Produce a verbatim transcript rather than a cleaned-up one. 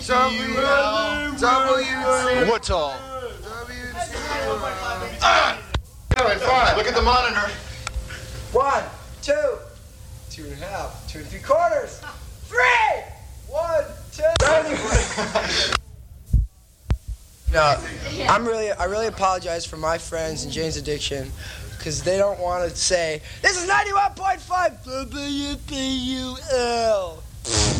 W L W T. What's all? Ah! Fine. Look at the monitor. One, two, two and a half, two and three quarters, three, one, two. No, I'm really, I really apologize for my friends and Jane's Addiction, because they don't want to say, this is ninety-one point five W B U L.